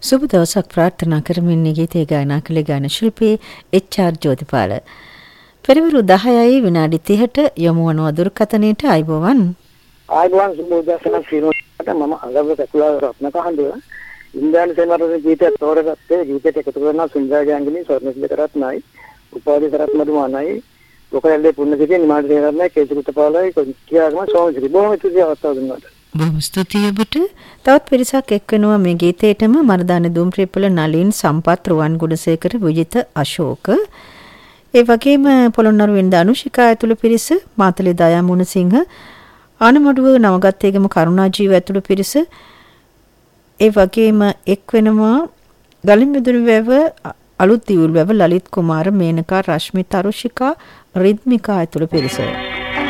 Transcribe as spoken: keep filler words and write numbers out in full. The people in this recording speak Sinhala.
සුබ දවසක් ප්‍රාර්ථනා කරමින් ගීතය ගායනා කළ ගායන ශිල්පී එච්.ආර්. ජෝතිපාල. පෙරවරු දහයයි විනාඩි තිහට යොමු වන දුරකථනයට අයබෝවන්. ආයුබෝවන් සුබ දවසක් ශ්‍රීනෝට මම අලව කකුලා රත්නකහන්දිය. ඉන්දියානු සේනාවේ ගීතය තෝරගත්තේ ගීතයට එකතු කරන සුන්දර ගාංගිනී ස්වර්ණසිලක රත්නයි, උපාලි රත්නදුමානයි, ලෝකයල්ලේ පුන්නසිරිය නිමාඩ තේරන්නේ කේතුකුතපාලයි කියාගම සෝමසිරි. බොහොම ස්තුතියි අවස්ථාව දුන්නාට. බොහොම ස්තුතියි ඔබට. තවත් පිරිසක් එක් වෙනවා මේ ගීතේටම මරදාන දුම්රිපොළ නලින් සම්පත් රුවන් ගුණසේකර විජිත අශෝක. ඒ වගේම පොළොන්නරුවෙන් අනුශිකා ඇතුළු පිරිස, මාතලේ දයා මුණසිංහ, ආනමඩුව නවගත්තේගම කරුණා ජීව ඇතුළු පිරිස, ඒ වගේම එක් වෙනවා ගලින්බිදුරු වැව අලුත් දියුල් වැව ලලිත් කුමාර, මේනකා, රශ්මි, තරුෂිකා, රිද්මිකා ඇතුළු පිරිස.